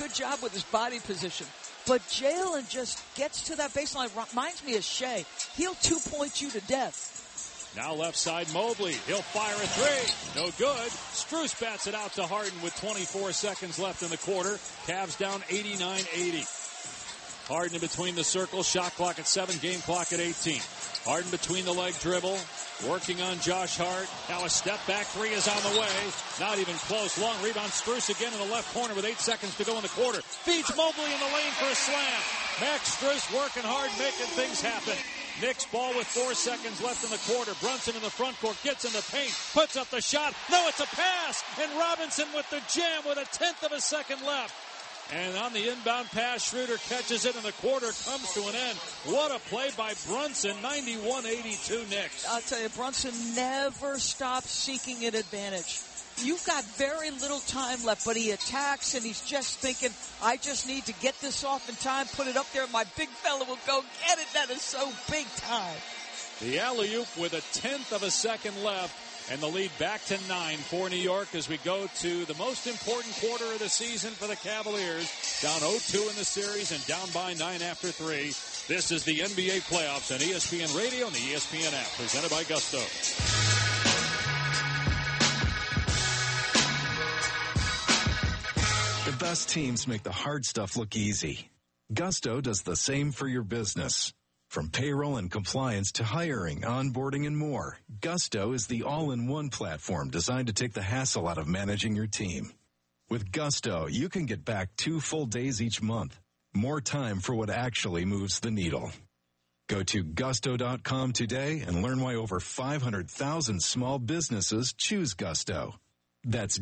good job with his body position. But Jalen just gets to that baseline. Reminds me of Shea. He'll 2-point you to death. Now left side, Mobley. He'll fire a three. No good. Strus bats it out to Harden with 24 seconds left in the quarter. Cavs down 89-80. Harden in between the circles. Shot clock at 7. Game clock at 18. Harden between the leg dribble. Working on Josh Hart. Now a step back three is on the way. Not even close. Long rebound. Strus again in the left corner with 8 seconds to go in the quarter. Feeds Mobley in the lane for a slam. Max Strus working hard, making things happen. Knicks ball with 4 seconds left in the quarter. Brunson in the front court, gets in the paint, puts up the shot. No, it's a pass. And Robinson with the jam with 1/10 of a second left. And on the inbound pass, Schroeder catches it, and the quarter comes to an end. What a play by Brunson, 91-82 Knicks. I'll tell you, Brunson never stops seeking an advantage. You've got very little time left, but he attacks, and he's just thinking, I just need to get this off in time, put it up there, my big fella will go get it. That is so big time. The alley-oop with 1/10 of a second left. And the lead back to 9 for New York as we go to the most important quarter of the season for the Cavaliers. Down 0-2 in the series and down by 9 after 3. This is the NBA playoffs on ESPN Radio and the ESPN app, presented by Gusto. The best teams make the hard stuff look easy. Gusto does the same for your business. From payroll and compliance to hiring, onboarding, and more, Gusto is the all-in-one platform designed to take the hassle out of managing your team. With Gusto, you can get back 2 full days each month. More time for what actually moves the needle. Go to gusto.com today and learn why over 500,000 small businesses choose Gusto. That's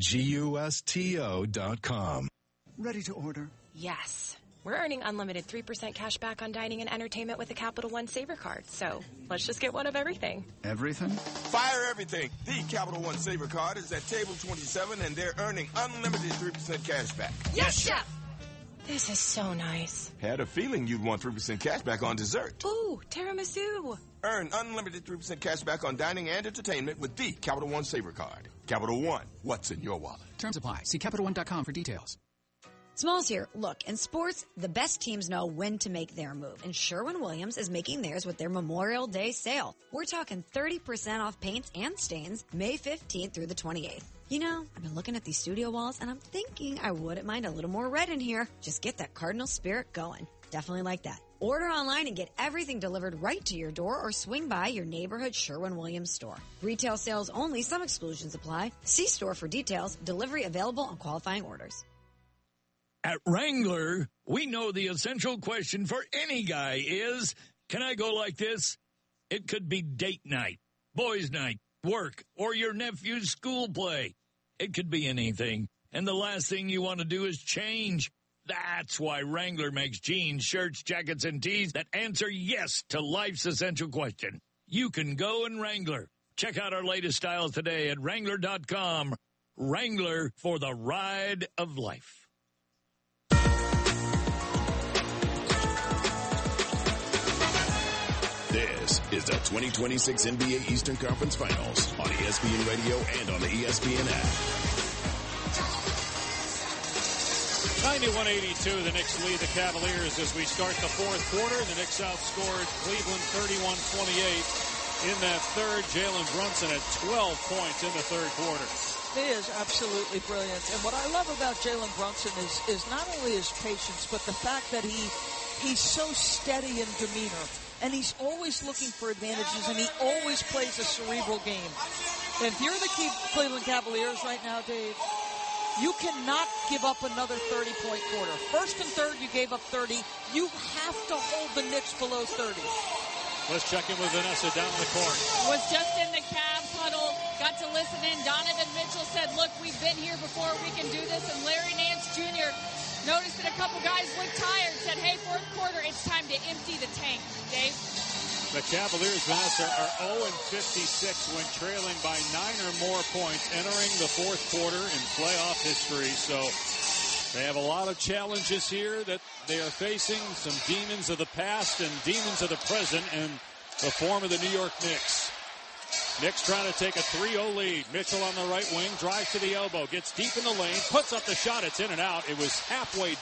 GUSTO.com. Ready to order? Yes. We're earning unlimited 3% cash back on dining and entertainment with a Capital One Saver card. So let's just get one of everything. Everything? Fire everything. The Capital One Saver card is at table 27, and they're earning unlimited 3% cash back. Yes, Chef! This is so nice. Had a feeling you'd want 3% cash back on dessert. Ooh, tiramisu. Earn unlimited 3% cash back on dining and entertainment with the Capital One Saver card. Capital One, what's in your wallet? Terms apply. See CapitalOne.com for details. Smalls here. Look, in sports, the best teams know when to make their move, and Sherwin-Williams is making theirs with their Memorial Day sale. We're talking 30% off paints and stains May 15th through the 28th. You know, I've been looking at these studio walls, and I'm thinking I wouldn't mind a little more red in here. Just get that Cardinal spirit going. Definitely like that. Order online and get everything delivered right to your door or swing by your neighborhood Sherwin-Williams store. Retail sales only. Some exclusions apply. See store for details. Delivery available on qualifying orders. At Wrangler, we know the essential question for any guy is, can I go like this? It could be date night, boys' night, work, or your nephew's school play. It could be anything, and the last thing you want to do is change. That's why Wrangler makes jeans, shirts, jackets, and tees that answer yes to life's essential question. You can go in Wrangler. Check out our latest styles today at Wrangler.com. Wrangler, for the ride of life. This is the 2026 NBA Eastern Conference Finals on ESPN Radio and on the ESPN app. 91-82, the Knicks lead the Cavaliers as we start the fourth quarter. The Knicks outscored Cleveland 31-28. In that third, Jalen Brunson had 12 points in the third quarter. It is absolutely brilliant. And what I love about Jalen Brunson is not only his patience, but the fact that he's so steady in demeanor. And he's always looking for advantages, and he always plays a cerebral game. And if you're the Cleveland Cavaliers right now, Dave, you cannot give up another 30-point quarter. First and third, you gave up 30. You have to hold the Knicks below 30. Let's check in with Vanessa down in the court. Was just in the Cavs huddle, got to listen in. Donovan Mitchell said, look, we've been here before, we can do this. And Larry Nance Jr. noticed that a couple guys looked tired, said, hey, fourth quarter, it's time to empty the tank. Dave? The Cavaliers, Vanessa, are 0-56 when trailing by 9 or more points entering the fourth quarter in playoff history. So they have a lot of challenges here that they are facing, some demons of the past and demons of the present in the form of the New York Knicks. Knicks trying to take a 3-0 lead. Mitchell on the right wing, drives to the elbow, gets deep in the lane, puts up the shot. It's in and out. It was halfway